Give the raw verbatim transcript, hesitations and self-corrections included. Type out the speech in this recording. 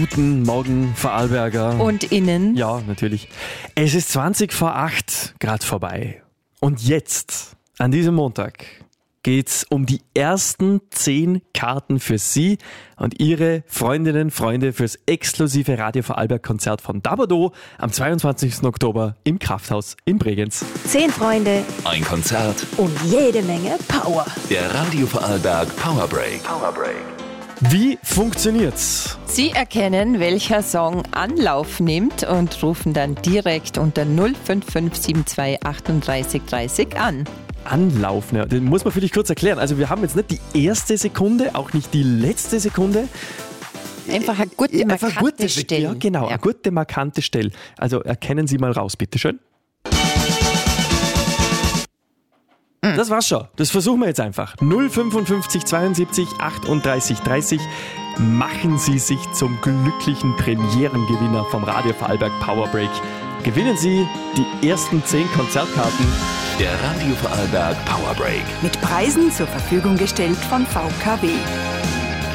Guten Morgen, Vorarlberger. Und innen? Ja, natürlich. Es ist zwanzig vor acht, gerade vorbei. Und jetzt, an diesem Montag, geht's um die ersten zehn Karten für Sie und Ihre Freundinnen und Freunde fürs exklusive Radio Vorarlberg Konzert von Dabado am zweiundzwanzigsten Oktober im Krafthaus in Bregenz. Zehn Freunde Ein Konzert. und jede Menge Power. Der Radio Vorarlberg Power Break. Power Break. Wie funktioniert's? Sie erkennen, welcher Song Anlauf nimmt und rufen dann direkt unter null fünf fünf sieben zwei achtunddreißig dreißig an. Anlauf, ne? Den muss man für dich kurz erklären. Also wir haben jetzt nicht die erste Sekunde, auch nicht die letzte Sekunde. Einfach eine gute, Ja, einfach markante gute, Stelle. Ja, genau, Ja. eine gute, markante Stelle. Also erkennen Sie mal raus, bitteschön. Das war's schon. Das versuchen wir jetzt einfach. null fünfundfünfzig zweiundsiebzig achtunddreißig dreißig. Machen Sie sich zum glücklichen Premierengewinner vom Radio Vorarlberg Power Break. Gewinnen Sie die ersten zehn Konzertkarten. Der Radio Vorarlberg Power Break. Mit Preisen zur Verfügung gestellt von V K W.